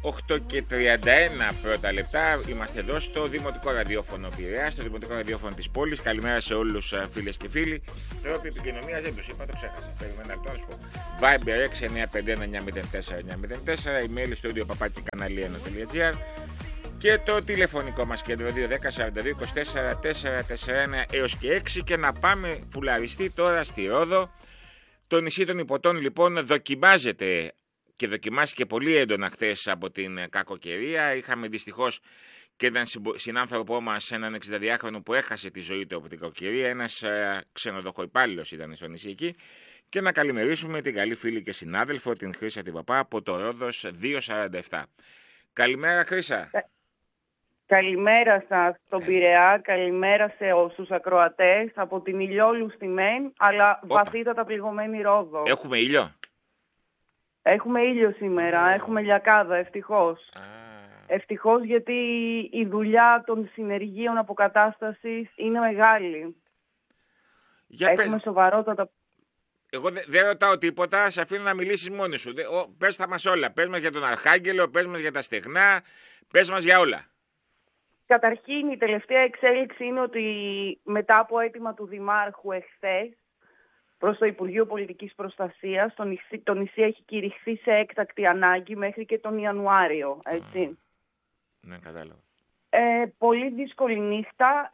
8:31 πρώτα λεπτά. Είμαστε εδώ στο Δημοτικό Ραδιόφωνο Πειραιάς, στο Δημοτικό Ραδιόφωνο της πόλης. Καλημέρα σε όλους φίλες και φίλοι. Τρόποι επικοινωνίας δεν τους είπα, το ξέχασα. Περιμένω να το πω. Viber 6951904, email studio papaki.kanalieno.gr και το τηλεφωνικό μας κέντρο 210-42-24-441 έως και 6. Και να πάμε φουλαριστή τώρα στη Ρόδο. Το νησί των Ιππωτών λοιπόν δοκιμάζεται και δοκιμάστηκε πολύ έντονα χθες από την κακοκαιρία. Είχαμε δυστυχώς και έναν συνάνθρωπό μας, έναν 62χρονο που έχασε τη ζωή του από την κακοκαιρία. Ένας ξενοδοχοϊπάλληλος ήταν στο νησί εκεί. Και να καλημερίσουμε την καλή φίλη και συνάδελφο, την Χρύσα την Παπά, από το Ρόδος 247. Καλημέρα Χρύσα. Καλημέρα σας στον Πειραιά, καλημέρα σε όσους ακροατές από την ηλιόλουστη μεν, αλλά βαθύτατα πληγωμένη Ρόδο. Έχουμε ήλιο. Έχουμε ήλιο σήμερα, έχουμε λιακάδα, ευτυχώς. Ευτυχώς, γιατί η δουλειά των συνεργείων αποκατάστασης είναι μεγάλη. Έχουμε σοβαρότατα... Εγώ δεν ρωτάω τίποτα, σε αφήνω να μιλήσεις μόνη σου. Πες τα μας όλα, πες μας για τον Αρχάγγελο, πες μας για τα στεγνά, πες μας για όλα. Καταρχήν, η τελευταία εξέλιξη είναι ότι μετά από αίτημα του Δημάρχου εχθές προς το Υπουργείο Πολιτικής Προστασίας, το νησί έχει κηρυχθεί σε έκτακτη ανάγκη μέχρι και τον Ιανουάριο, έτσι. Ναι, κατάλαβα. Πολύ δύσκολη νύχτα.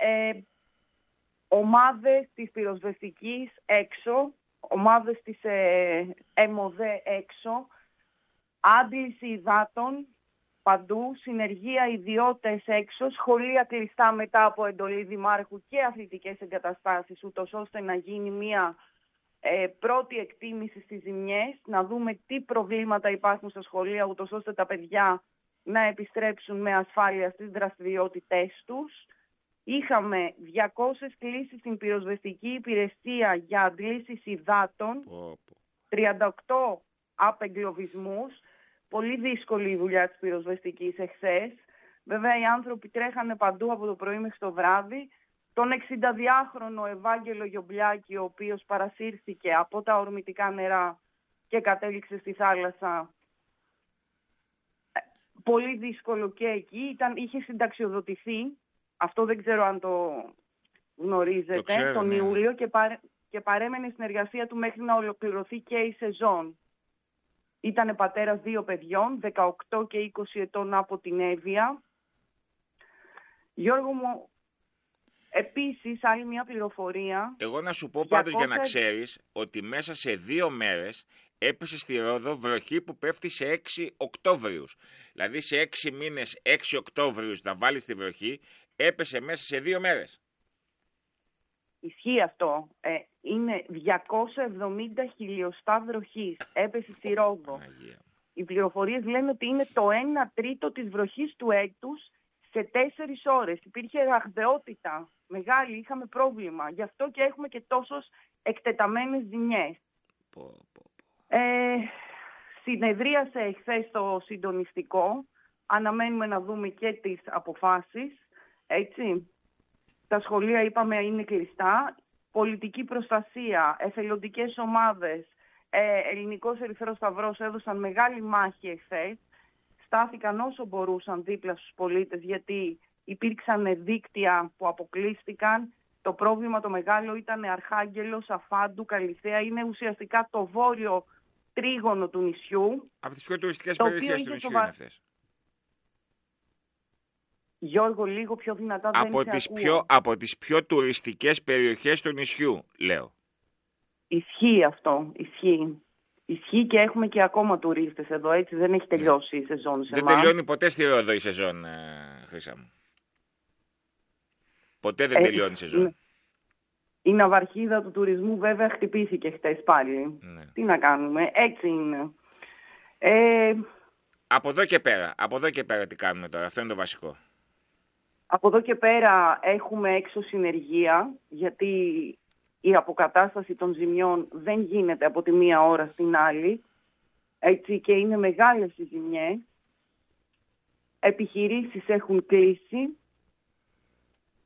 Ομάδες της πυροσβεστικής έξω, ομάδες της ΕΜΟΔΕ έξω, άντληση υδάτων παντού, συνεργεία ιδιώτες έξω, σχολεία κλειστά μετά από εντολή Δημάρχου και αθλητικές εγκαταστάσεις, ούτως ώστε να γίνει μια πρώτη εκτίμηση στις ζημιές, να δούμε τι προβλήματα υπάρχουν στα σχολεία, ούτως ώστε τα παιδιά να επιστρέψουν με ασφάλεια στις δραστηριότητές τους. Είχαμε 200 κλήσεις στην πυροσβεστική υπηρεσία για αντλήσεις υδάτων, 38 απεγκλωβισμούς. Πολύ δύσκολη η δουλειά της πυροσβεστικής εχθές. Βέβαια οι άνθρωποι τρέχανε παντού από το πρωί μέχρι το βράδυ. Τον 62χρονο Ευάγγελο Γιομπλιάκη, ο οποίος παρασύρθηκε από τα ορμητικά νερά και κατέληξε στη θάλασσα. Πολύ δύσκολο και εκεί. Είχε συνταξιοδοτηθεί. Αυτό δεν ξέρω αν το γνωρίζετε. Τον Ιούλιο και παρέμενε στην εργασία του μέχρι να ολοκληρωθεί και η σεζόν. Ήτανε πατέρας 2 παιδιών, 18 και 20 ετών από την Εύβοια. Γιώργο μου, επίσης άλλη μια πληροφορία. Εγώ να σου πω πάντως για να ξέρεις ότι μέσα σε 2 μέρες έπεσε στη Ρόδο βροχή που πέφτει σε 6 Οκτώβριους. Δηλαδή σε 6 μήνες, 6 Οκτώβριους να βάλεις τη βροχή, έπεσε μέσα σε 2 μέρες. Ισχύει αυτό. Είναι 270 χιλιοστά βροχής. Έπεσε στη Ρόδο. Οι πληροφορίες λένε ότι είναι το 1/3 της βροχής του έτους σε 4 ώρες. Υπήρχε ραγδαιότητα μεγάλη, είχαμε πρόβλημα. Γι' αυτό και έχουμε και τόσες εκτεταμένες ζημιές. Συνεδρίασε εχθές το συντονιστικό. Αναμένουμε να δούμε και τις αποφάσεις. Έτσι. Τα σχολεία, είπαμε, είναι κλειστά. Πολιτική προστασία, εθελοντικές ομάδες, Ελληνικός Ερυθρός Σταυρός έδωσαν μεγάλη μάχη εχθές. Στάθηκαν όσο μπορούσαν δίπλα στους πολίτες, γιατί υπήρξαν δίκτυα που αποκλείστηκαν. Το πρόβλημα το μεγάλο ήταν Αρχάγγελος, Αφάντου, Καλυθέα. Είναι ουσιαστικά το βόρειο τρίγωνο του νησιού. Από τις πιο τουριστικές περιοχές του νησιού είναι αυτές. Γιώργο, λίγο πιο δυνατά δεν από τις πιο τουριστικές περιοχές του νησιού, λέω. Ισχύει αυτό, ισχύει και έχουμε και ακόμα τουρίστες εδώ, έτσι, δεν έχει τελειώσει η σεζόν σε εμάς. Δεν τελειώνει ποτέ στη Ρόδο η σεζόν, Χρύσα μου. Ποτέ δεν τελειώνει η σεζόν. Η ναυαρχίδα του τουρισμού βέβαια χτυπήθηκε χτες πάλι. Ναι. Τι να κάνουμε, έτσι είναι. Από εδώ και πέρα τι κάνουμε τώρα, αυτό είναι το βασικό. Από εδώ και πέρα έχουμε έξω συνεργεία, γιατί η αποκατάσταση των ζημιών δεν γίνεται από τη μία ώρα στην άλλη, έτσι, και είναι μεγάλες οι ζημιές. Επιχειρήσεις έχουν κλείσει,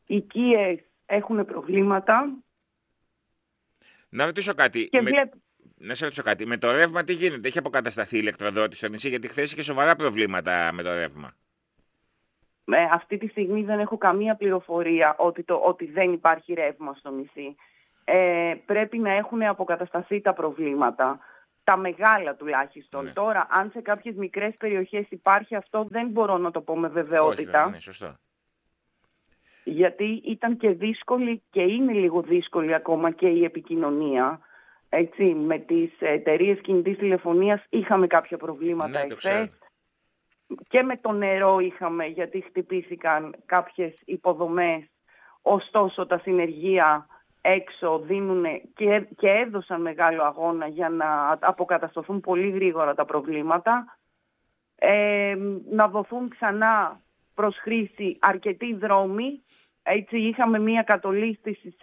οικίες έχουν προβλήματα. Να ρωτήσω κάτι. Να σε ρωτήσω κάτι. Με το ρεύμα τι γίνεται, έχει αποκατασταθεί η ηλεκτροδότηση στο νησί, γιατί χθε είχε σοβαρά προβλήματα με το ρεύμα. Αυτή τη στιγμή δεν έχω καμία πληροφορία ότι δεν υπάρχει ρεύμα στο νησί. Πρέπει να έχουν αποκατασταθεί τα προβλήματα. Τα μεγάλα τουλάχιστον. Ναι. Τώρα, αν σε κάποιες μικρές περιοχές υπάρχει αυτό, δεν μπορώ να το πω με βεβαιότητα. Όχι, ναι, σωστό. Γιατί ήταν και δύσκολη και είναι λίγο δύσκολη ακόμα και η επικοινωνία. Έτσι, με τις εταιρείες κινητής τηλεφωνίας είχαμε κάποια προβλήματα εχθές. Και με το νερό είχαμε, γιατί χτυπήθηκαν κάποιες υποδομές. Ωστόσο, τα συνεργεία έξω δίνουν και έδωσαν μεγάλο αγώνα για να αποκατασταθούν πολύ γρήγορα τα προβλήματα. Να δοθούν ξανά προς χρήση αρκετοί δρόμοι. Έτσι, είχαμε μία κατολίσθηση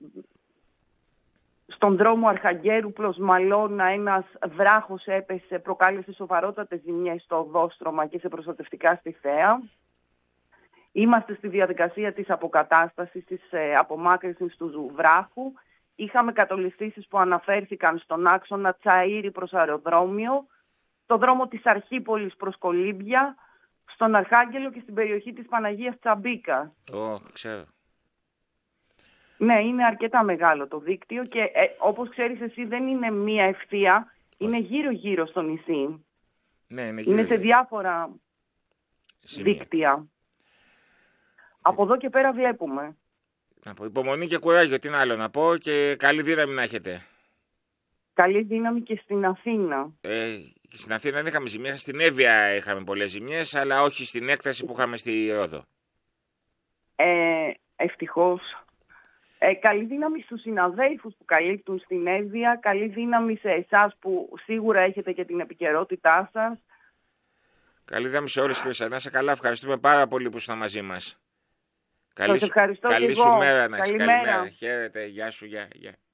στον δρόμο Αρχαγγέρου προς Μαλώνα, ένας βράχος έπεσε, προκάλεσε σοβαρότατες ζημιές στο οδόστρωμα και σε προστατευτικά στη Θέα. Είμαστε στη διαδικασία της αποκατάστασης, της απομάκρυνσης του βράχου. Είχαμε κατολιστήσεις που αναφέρθηκαν στον άξονα Τσαΐρη προς αεροδρόμιο, στο δρόμο της Αρχίπολης προς Κολύμπια, στον Αρχάγγελο και στην περιοχή της Παναγίας Τσαμπίκα. Ξέρω. Ναι, είναι αρκετά μεγάλο το δίκτυο και όπως ξέρεις εσύ δεν είναι μία ευθεία, είναι γύρω-γύρω στο νησί. Ναι, είναι σε διάφορα δίκτυα. Από εδώ και πέρα βλέπουμε. Να πω, υπομονή και κουράγιο, τι άλλο να πω, και καλή δύναμη να έχετε. Καλή δύναμη και στην Αθήνα. Στην Αθήνα δεν είχαμε ζημιές, στην Εύβοια είχαμε πολλές ζημιές, αλλά όχι στην έκταση που είχαμε στη Ρόδο. Ευτυχώς. Καλή δύναμη στους συναδέλφους που καλύπτουν στην Εύβοια, καλή δύναμη σε εσάς που σίγουρα έχετε και την επικαιρότητά σας. Καλή δύναμη σε όλες, Χρύσα. Να είσαι καλά, ευχαριστούμε πάρα πολύ που ήσουν μαζί μας. Σας ευχαριστώ καλή και σου εγώ. μέρα να έχεις. Καλημέρα. Χαίρετε, γεια σου, γεια.